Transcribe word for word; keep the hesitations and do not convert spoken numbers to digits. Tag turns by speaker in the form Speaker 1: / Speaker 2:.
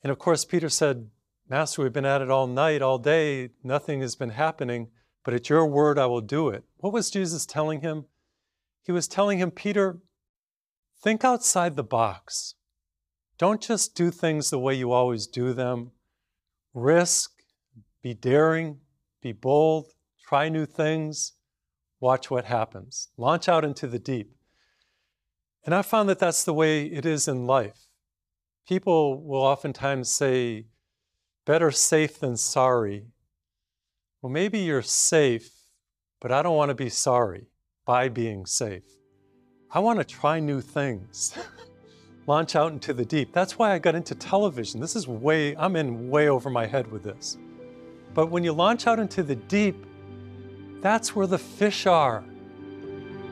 Speaker 1: And of course, Peter said, Master, we've been at it all night, all day. Nothing has been happening, but at your word, I will do it. What was Jesus telling him? He was telling him, Peter, think outside the box. Don't just do things the way you always do them. Risk, be daring, be bold, try new things, watch what happens. Launch out into the deep. And I found that that's the way it is in life. People will oftentimes say, better safe than sorry. Well, maybe you're safe, but I don't want to be sorry by being safe. I want to try new things. Launch out into the deep. That's why I got into television. This is way, I'm in way over my head with this. But when you launch out into the deep, that's where the fish are.